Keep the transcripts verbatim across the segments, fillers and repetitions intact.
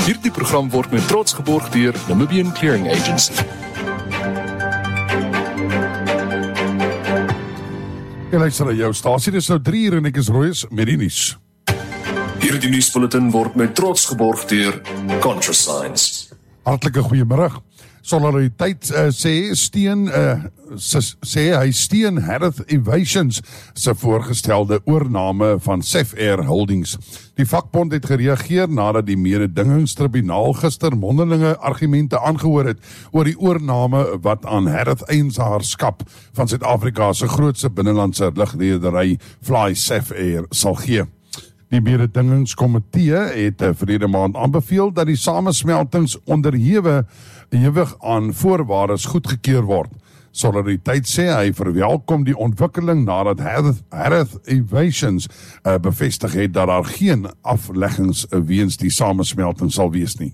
Hierdie program word met trots geborg deur Namibian Clearing Agency. Jy luister na jou stasie, dis nou drie uur en ek is Royce met die nuus. Hierdie nuusbulletin word met trots geborg deur ContraScience. Hartlike goeiemiddag. Solidariteit uh, sê steen uh, sê hy steun Harith Aviations se voorgestelde oorname van Safair Holdings. Die vakbond het gereageer nadat die mededingingstribunaal gister mondelinge argumente aangehoor het oor die oorname wat aan Harith eienaarskap van Suid-Afrika se grootste binnelandse lugredery Fly Safair sal gee. Die mededingingskomitee het verlede maand aanbeveel dat die samesmeltings onderhewe ewig aan voorwaardes goedgekeur word. Solidariteit sê hy verwelkom die ontwikkeling nadat Harith, Harith Aviations uh, bevestig het dat daar geen afleggings weens die samesmelting sal wees nie.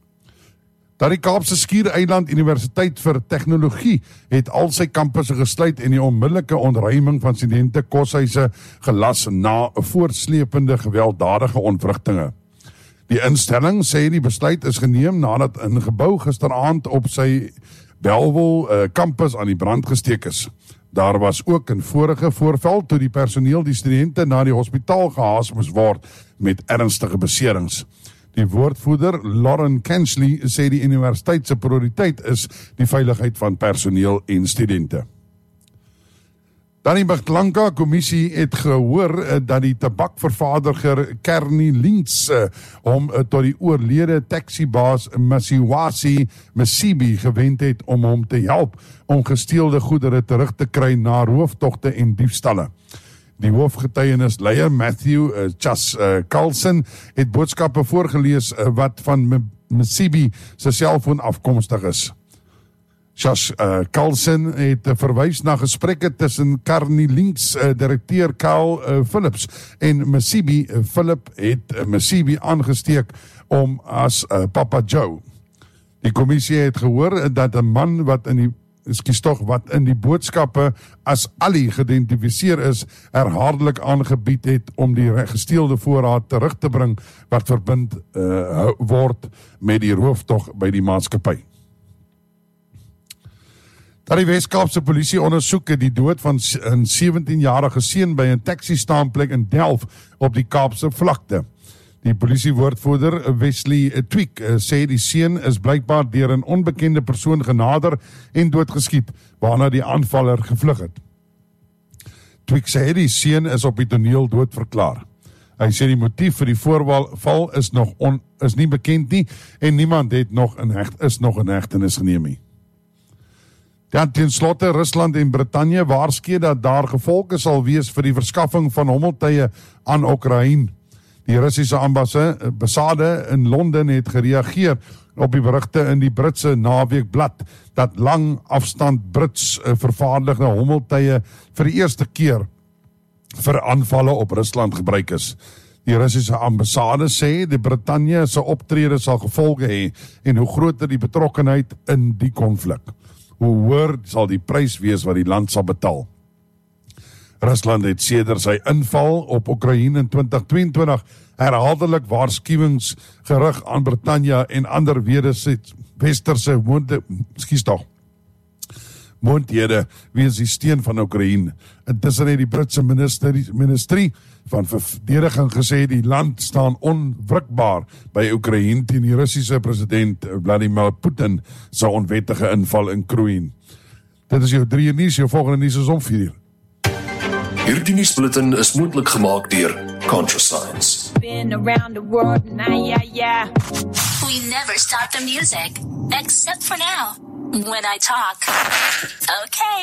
Dat die Kaapse Skiereiland Universiteit vir Tegnologie het al sy kampusse gesluit en die onmiddellike ontruiming van studente koshuise gelas na voortsleepende gewelddadige ontwrigtinge. Die instelling sê die besluit is geneem nadat 'n gebou gisteraand op sy Bellville kampus uh, aan die brand gesteek is. Daar was ook 'n vorige voorval toe die personeel die studente na die hospitaal gehaas moes word met ernstige beserings. Die woordvoerder Lauren Kensley sê die universiteit se prioriteit is die veiligheid van personeel en studente. Dan die Mpumalanga kommissie het gehoor uh, dat die tabakvervaardiger Kearney Links uh, om uh, tot die oorlede taxibaas Masiwasi Masibi gewend het om hom te help om gesteelde goedere terug te kry na rooftogte en diefstalle. Die hoofgetuienisleier Matthew uh, Chas uh, Carlson het boodskappe voorgelees uh, wat van Masibi se selfoon afkomstig is. Chas uh, Carlson het uh, verwys na gesprekke tussen Kearney Links uh, direkteur Carl uh, Phillips en Masibi. Uh, Philip het uh, Masibi aangesteek om as uh, Papa Joe. Die kommissie het gehoor uh, dat 'n man wat in die Skies tog wat in die boodskappe as Ali geïdentifiseer is, herhaaldelik aangebied het om die gesteelde voorraad terug te bring wat verbind uh, word met die rooftog by die maatskappy. Dat die Wes-Kaapse polisie ondersoek die dood van 'n sewentienjarige seun by 'n taxi-staanplek in Delft op die Kaapse vlakte. Die polisiewoordvoerder Wesley Tweek sê die seun is blykbaar deur 'n onbekende persoon genader en doodgeskiet, waarna die aanvaller gevlug het. Tweek sê die seun is op die toneel doodverklaar. Hy sê die motief vir die voorval is nog on, is nie bekend nie en niemand het nog in hecht, is nog in hegtenis geneem nie. Dan ten slotte Rusland en Brittanje waarsku dat daar gevolge sal wees vir die verskaffing van hommeltuie aan Oekraïne. Die Russiese ambassade in Londen het gereageer op die berigte in die Britse naweekblad dat lang afstand Brits vervaardigde hommeltuie vir die eerste keer vir aanvalle op Rusland gebruik is. Die Russiese ambassade sê die Brittanje se optrede sal gevolge hê en hoe groter die betrokkenheid in die konflik, hoe hoër sal die prys wees wat die land sal betaal. Rusland het sedert sy inval op Oekraïne in twintig tweeëntwintig herhaaldelik waarskuwings gerig aan Brittanje en ander westerse moonde, skies tog, moondhede weens die steun van Oekraïne. Intussen het die Britse ministerie, ministerie van verdediging gesê die land staan onwrikbaar by Oekraïne teen die Russiese president Vladimir Putin se onwettige inval in Oekraïne. Dit is jou drie nuus, jou volgende nuus is om vier uur. Hierdie nuusbulletin is moontlik gemaak deur ContraScience. Been around the world, nah, yeah, yeah. We never stop the music, except for now, when I talk. Okay.